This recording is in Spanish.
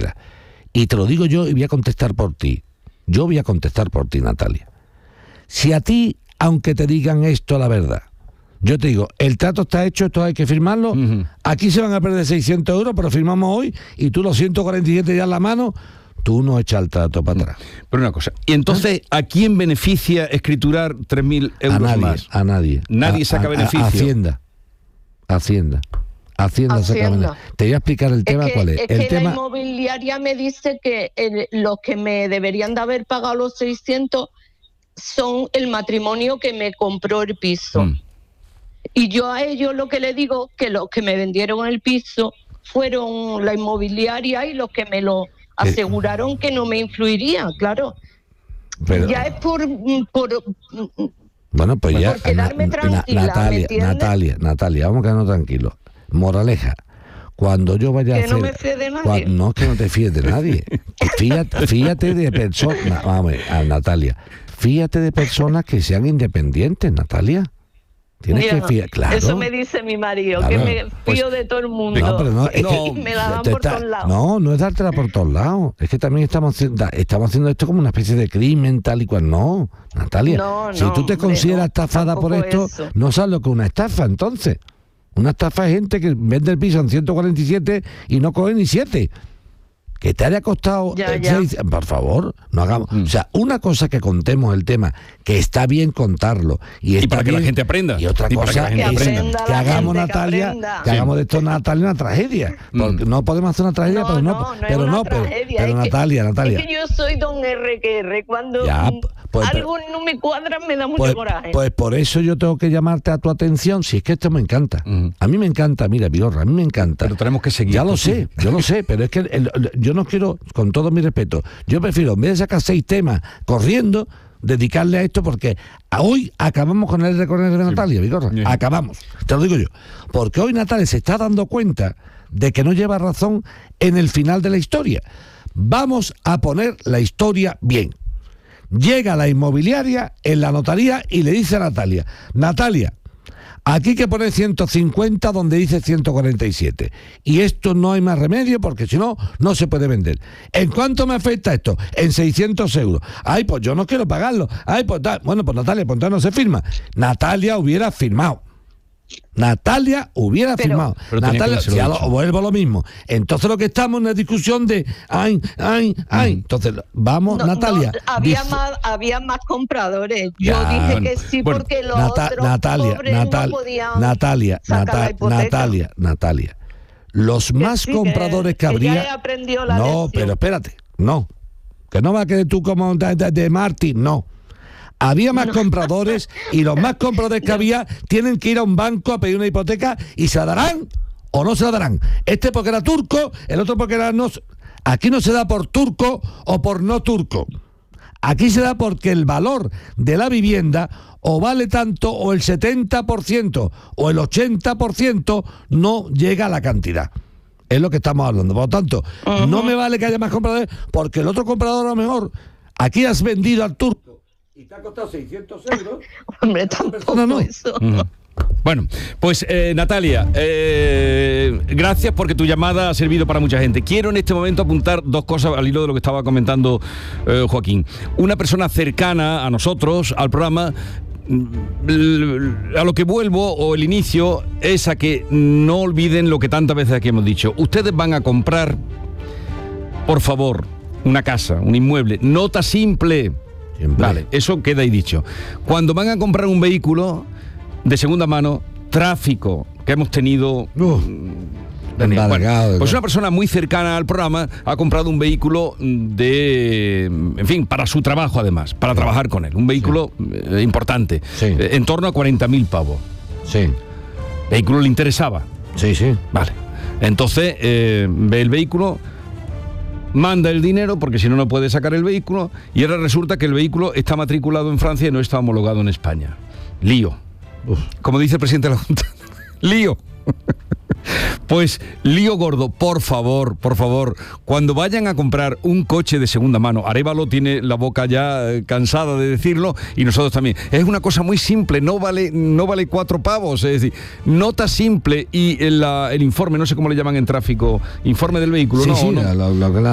quieras. Y te lo digo yo y voy a contestar por ti. Yo voy a contestar por ti, Natalia. Si a ti, aunque te digan esto la verdad, yo te digo, el trato está hecho, esto hay que firmarlo, aquí se van a perder 600 euros, pero firmamos hoy, y tú los 147 ya en la mano, tú no echas el trato para atrás. Pero una cosa, y entonces, ¿a quién beneficia escriturar 3.000 euros más? A nadie. Nadie saca beneficio. Hacienda saca beneficio. Te voy a explicar el tema, ¿cuál es? Es que la inmobiliaria me dice que los que me deberían de haber pagado los 600 son el matrimonio que me compró el piso. Y yo a ellos lo que le digo, que los que me vendieron el piso fueron la inmobiliaria y los que me lo aseguraron que no me influiría, claro. Pero, ya es por bueno, pues ya, quedarme tranquila, Natalia, vamos a quedarnos tranquilos. Moraleja, cuando yo vaya a hacer... no me fíe de nadie. No es que no te fíes de nadie. Fíjate de personas... Vamos a Natalia. Fíjate de personas que sean independientes, Natalia. Tienes que fiar, claro. Eso me dice mi marido, claro, que me fío de todo el mundo. No, pero no, es que me la dan por todos lados. No es dártela por todos lados. Es que también estamos haciendo esto como una especie de crimen, tal y cual. No, Natalia. Si tú te consideras estafada por esto, no sabes lo que es una estafa, entonces. Una estafa es gente que vende el piso en 147 y no coge ni 7. Que te haya costado 6, por favor, no hagamos. O sea, una cosa que contemos el tema, que está bien contarlo. Y para que la gente aprenda. Y otra cosa que hagamos, Natalia, que hagamos de esto, Natalia, una tragedia. Porque no podemos hacer una tragedia, pero Natalia. Es que yo soy don RQR. Cuando algo no me cuadra, me da mucho coraje. Pues por eso yo tengo que llamarte a tu atención. Si es que esto me encanta. A mí me encanta, mira, Vigorra, a mí me encanta. Pero tenemos que seguir. Ya lo sé, yo lo sé, pero es que yo no quiero, con todo mi respeto, yo prefiero, en vez de sacar 6 temas corriendo, dedicarle a esto, porque hoy acabamos con el recorrido de Natalia, Vigorra. Acabamos, te lo digo yo. Porque hoy Natalia se está dando cuenta de que no lleva razón en el final de la historia. Vamos a poner la historia bien. Llega la inmobiliaria en la notaría y le dice a Natalia, aquí hay que poner 150 donde dice 147. Y esto no hay más remedio porque si no, no se puede vender. ¿En cuánto me afecta esto? En 600 euros. Ay, pues yo no quiero pagarlo. Ay, pues bueno, pues Natalia, pues entonces no se firma. Natalia hubiera firmado. Pero Natalia, ya vuelvo a lo mismo. Entonces lo que estamos en una discusión de entonces vamos, Natalia. Había más compradores. Yo dije que sí, porque los otros pobres no podían sacar la hipoteca. Natalia. Los más compradores que habría. Ya he aprendido la lección. Pero espérate, que no va a quedar tú como de Martín, no. Había más compradores y los más compradores que había tienen que ir a un banco a pedir una hipoteca y se la darán o no se la darán. Este porque era turco, el otro porque era no. Aquí no se da por turco o por no turco. Aquí se da porque el valor de la vivienda o vale tanto o el 70% o el 80% no llega a la cantidad. Es lo que estamos hablando. Por lo tanto, no me vale que haya más compradores porque el otro comprador a lo mejor aquí has vendido al turco y te ha costado 600 euros. Hombre, tampoco eso. Bueno, pues Natalia, gracias porque tu llamada ha servido para mucha gente. Quiero en este momento apuntar 2 cosas al hilo de lo que estaba comentando Joaquín. Una persona cercana a nosotros, al programa, a lo que vuelvo, o el inicio, es a que no olviden lo que tantas veces aquí hemos dicho. Ustedes van a comprar, por favor, una casa, un inmueble, nota simple. Vale, eso queda ahí dicho. Cuando van a comprar un vehículo de segunda mano, tráfico que hemos tenido. Pues una persona muy cercana al programa ha comprado un vehículo para su trabajo además, para trabajar con él. Un vehículo importante, en torno a 40.000 pavos. Sí. ¿El vehículo le interesaba? Sí. Vale. Entonces, ve el vehículo, manda el dinero porque si no, no puede sacar el vehículo y ahora resulta que el vehículo está matriculado en Francia y no está homologado en España. Lío. Como dice el presidente de la Junta. Lío. Pues lío gordo. Por favor, cuando vayan a comprar un coche de segunda mano, Arévalo tiene la boca ya cansada de decirlo y nosotros también, es una cosa muy simple, no vale 4 pavos, es decir, nota simple y el informe, no sé cómo le llaman en tráfico, informe del vehículo,